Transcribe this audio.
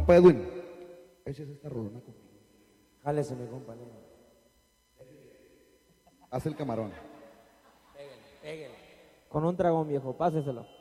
Compa Edwin, échese esta rolona conmigo. Jálese, mi compañero. Haz el camarón. Pégale. Con un dragón, viejo, páseselo.